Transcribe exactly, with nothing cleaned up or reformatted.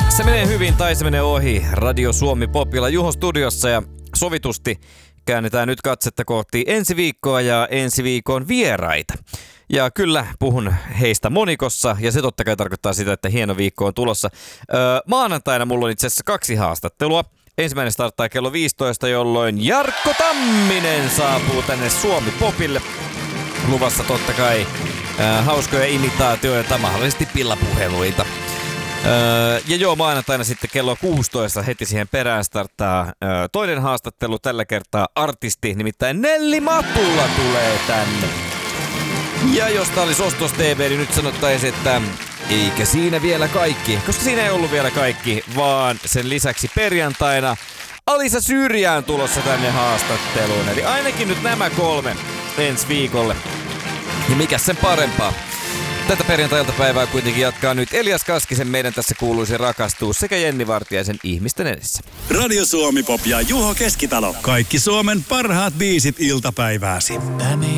Se menee hyvin tai se menee ohi. Radio Suomi Popilla Juhon studiossa ja sovitusti käännetään nyt katsetta kohti ensi viikkoa ja ensi viikon vieraita. Ja kyllä puhun heistä monikossa ja se totta kai tarkoittaa sitä, että hieno viikko on tulossa. Öö, maanantaina mulla on itse asiassa kaksi haastattelua. Ensimmäinen starttaa kello viisitoista, jolloin Jarkko Tamminen saapuu tänne Suomi Popille. Luvassa totta kai öö, hauskoja imitaatioita, mahdollisesti pillapuheluita. Öö, ja joo, maanantaina sitten kello kuusitoista heti siihen perään starttaa öö, toinen haastattelu. Tällä kertaa artisti, nimittäin Nelli Matula tulee tänne. Ja jos tää olisi Ostos T V, niin nyt sanottaisiin, että eikä siinä vielä kaikki. Koska siinä ei ollut vielä kaikki, vaan sen lisäksi perjantaina Alisa Syrjään tulossa tänne haastatteluun. Eli ainakin nyt nämä kolme ensi viikolle. Ja mikä sen parempaa? Tätä perjantai-iltapäivää kuitenkin jatkaa nyt Elias Kaskisen Meidän tässä kuuluisi rakastuu sekä Jenni Vartiaisen Ihmisten edessä. Radio Suomi Pop ja Juho Keskitalo. Kaikki Suomen parhaat biisit iltapäivääsi.